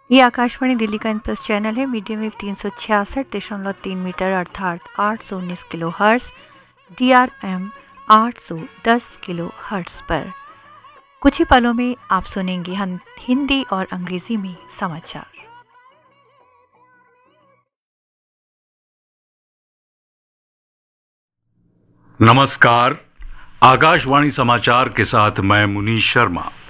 ये आकाशवाणी दिल्ली का इनप्लस चैनल है। मीडियम वेव 366.3 मीटर अर्थात 819 kilo hertz, DRM 810 kilo hertz पर। कुछ ही पलों में आप सुनेंगे हिंदी और अंग्रेजी में समाचार। नमस्कार, आकाशवाणी समाचार के साथ मैं मुनीश शर्मा।